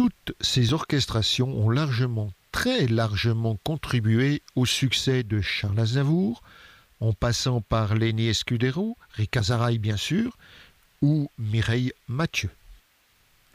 Toutes ces orchestrations ont très largement contribué au succès de Charles Aznavour, en passant par Lenny Escudero, Rick Azaray bien sûr, ou Mireille Mathieu.